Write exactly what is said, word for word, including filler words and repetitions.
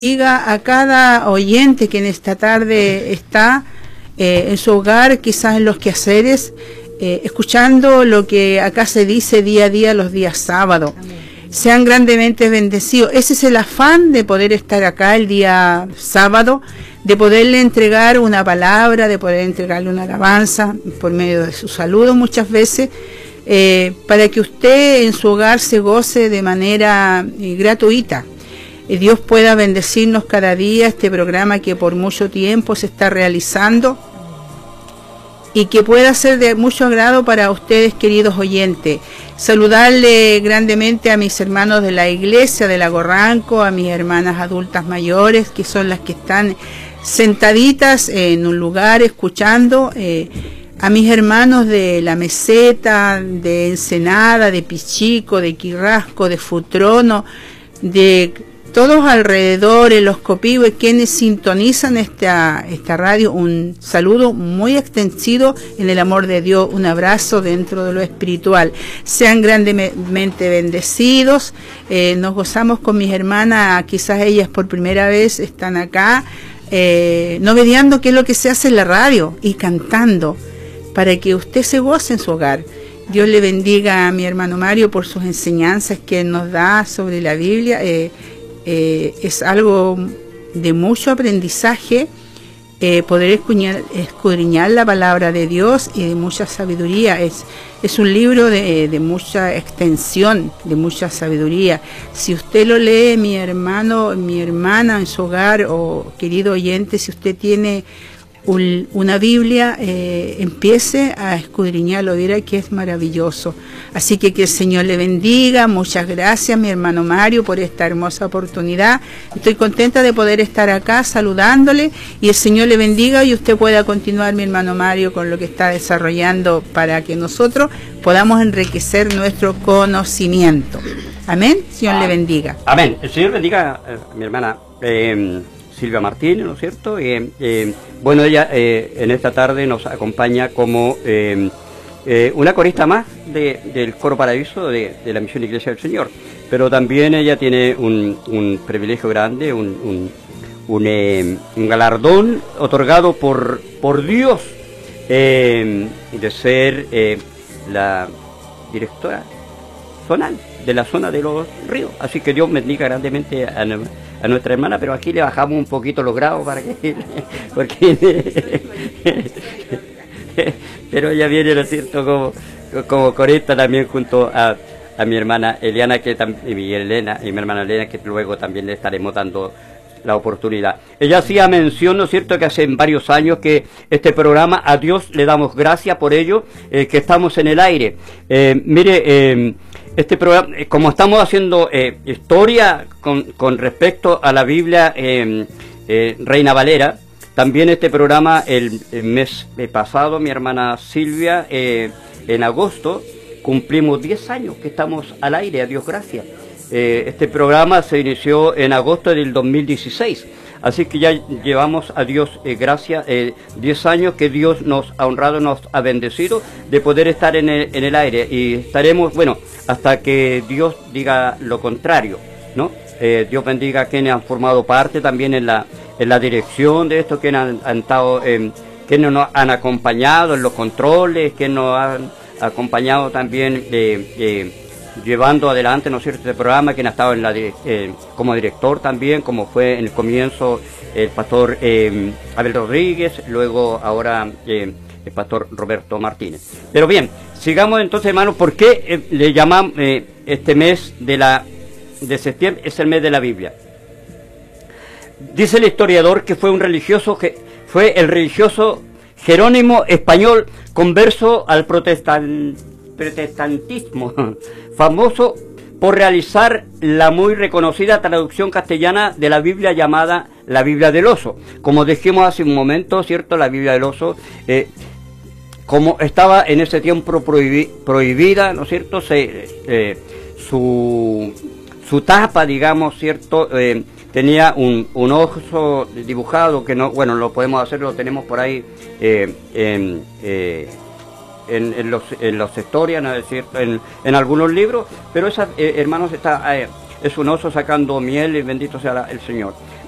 Diga a cada oyente que en esta tarde está eh, en su hogar, quizás en los quehaceres, eh, escuchando lo que acá se dice día a día los días sábados. Sean grandemente bendecidos. Ese es el afán de poder estar acá el día sábado, de poderle entregar una palabra, de poder entregarle una alabanza por medio de su saludo muchas veces, eh, para que usted en su hogar se goce de manera eh, gratuita. Dios pueda bendecirnos cada día este programa que por mucho tiempo se está realizando y que pueda ser de mucho agrado para ustedes, queridos oyentes. Saludarle grandemente a mis hermanos de la iglesia de Lagorranco, a mis hermanas adultas mayores, que son las que están sentaditas en un lugar escuchando, eh, a mis hermanos de La Meseta, de Ensenada, de Pichico, de Quirrasco, de Futrono, de todos alrededor, en los Copihue, quienes sintonizan esta, esta radio. Un saludo muy extensivo en el amor de Dios, un abrazo dentro de lo espiritual. Sean grandemente bendecidos. Eh, nos gozamos con mis hermanas, quizás ellas por primera vez están acá, eh, novedando qué es lo que se hace en la radio y cantando, para que usted se goce en su hogar. Dios le bendiga a mi hermano Mario por sus enseñanzas que nos da sobre la Biblia. Eh, Eh, es algo de mucho aprendizaje, eh, poder escudriñar, escudriñar la palabra de Dios y de mucha sabiduría. Es, es un libro de, de mucha extensión, de mucha sabiduría. Si usted lo lee, mi hermano, mi hermana en su hogar, o querido oyente, si usted tiene un, una Biblia, eh, empiece a escudriñarlo, dirá que es maravilloso. Así que que el Señor le bendiga. Muchas gracias, mi hermano Mario, por esta hermosa oportunidad. Estoy contenta de poder estar acá saludándole, y el Señor le bendiga y usted pueda continuar, mi hermano Mario, con lo que está desarrollando para que nosotros podamos enriquecer nuestro conocimiento. Amén. Señor ah, le bendiga. Amén. El Señor bendiga, eh, mi hermana eh, Silvia Martínez, ¿no es cierto? Eh, eh, bueno, ella eh, en esta tarde nos acompaña como eh, eh, una corista más de, del Coro Paraíso de, de la Misión Iglesia del Señor, pero también ella tiene un, un privilegio grande, un, un, un, eh, un galardón otorgado por, por Dios, eh, de ser eh, la directora zonal de la zona de los ríos. Así que Dios bendiga grandemente a, a nuestra hermana, pero aquí le bajamos un poquito los grados para que porque pero ella viene, ¿no es cierto?, como, como corista también junto a, a mi hermana Eliana, que y mi Elena y mi hermana Elena, que luego también le estaremos dando la oportunidad. Ella hacía mención, ¿no es cierto?, que hace varios años que este programa, a Dios le damos gracias por ello, eh, que estamos en el aire. Eh, mire, eh, este programa, como estamos haciendo eh, historia con, con respecto a la Biblia eh, eh, Reina Valera, también este programa el, el mes pasado, mi hermana Silvia, eh, en agosto, cumplimos diez años que estamos al aire, a Dios gracias. Eh, este programa se inició en agosto del dos mil dieciséis, así que ya llevamos a Dios eh, gracias, eh, diez años que Dios nos ha honrado, nos ha bendecido de poder estar en el, en el aire, y estaremos, bueno, hasta que Dios diga lo contrario, ¿no? Eh, Dios bendiga a quienes han formado parte también en la, en la dirección de esto, quienes han, han estado, eh, quienes nos han acompañado en los controles, quienes nos han acompañado también eh, eh, llevando adelante, ¿no es cierto?, este programa, quien ha estado en la, eh, como director también, como fue en el comienzo el pastor eh, Abel Rodríguez, luego ahora eh, el pastor Roberto Martínez. Pero bien, sigamos entonces, hermanos. ¿Por qué eh, le llaman eh, este mes de, la, de septiembre es el mes de la Biblia? Dice el historiador que fue un religioso, que fue el religioso Jerónimo español converso al protestan, protestantismo, famoso por realizar la muy reconocida traducción castellana de la Biblia llamada la Biblia del Oso. Como dijimos hace un momento, ¿cierto?, la Biblia del Oso, eh, como estaba en ese tiempo prohibi, prohibida, ¿no es cierto?, se, eh, su, su tapa, digamos, ¿cierto?, eh, tenía un, un oso dibujado que no, bueno, lo podemos hacer, lo tenemos por ahí eh, en... Eh, En, en, los, en las historias, ¿no es cierto?, en, en algunos libros, pero esa, eh, hermanos, está, eh, es un oso sacando miel, y bendito sea la, el Señor.